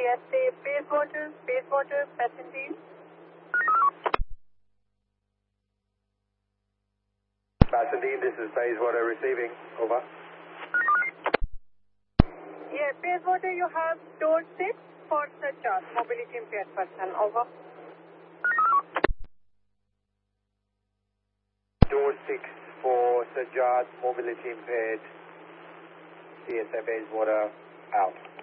PSA, Bayswater, Passengers. Pasadena, this is Bayswater receiving. Over. Yeah, Bayswater, you have door 6 for surcharge, mobility impaired person. Over. Door 6 for Sajjad, mobility impaired. CSA Bayswater, out.